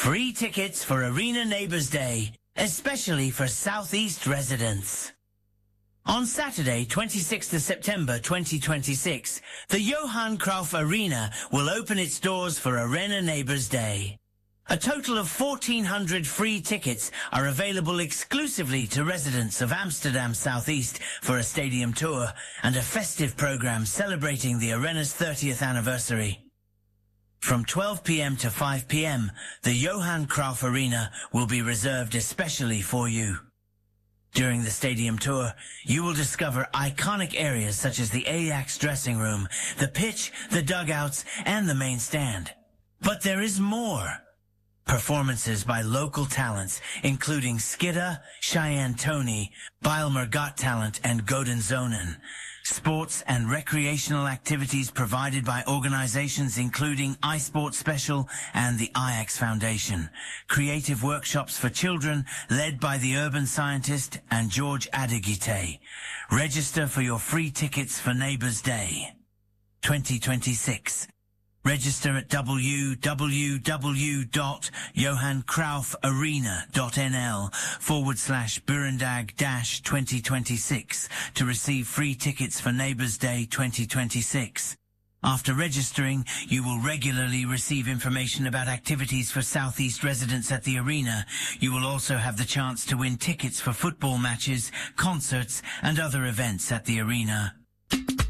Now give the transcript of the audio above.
Free tickets for Arena Neighbours Day, especially for Southeast residents. On Saturday, 26th of September 2026, the Johan Cruyff Arena will open its doors for Arena Neighbours Day. A total of 1,400 free tickets are available exclusively to residents of Amsterdam Southeast for a stadium tour and a festive program celebrating the Arena's 30th anniversary. From 12 p.m. to 5 p.m., the Johan Cruyff Arena will be reserved especially for you. During the stadium tour, you will discover iconic areas such as the Ajax dressing room, the pitch, the dugouts, and the main stand. But there is more. Performances by local talents, including Skidda, Cheyenne Tony, Bijlmer Got Talent, and Godin Zonen. Sports and recreational activities provided by organizations including iSport Special and the Ajax Foundation. Creative workshops for children led by the urban scientist and George Adigite. Register for your free tickets for Neighbours Day 2026. Register at www.johanncruyffarena.nl/Burendag-2026 to receive free tickets for Neighbours Day 2026. After registering, you will regularly receive information about activities for Southeast residents at the arena. You will also have the chance to win tickets for football matches, concerts, and other events at the arena.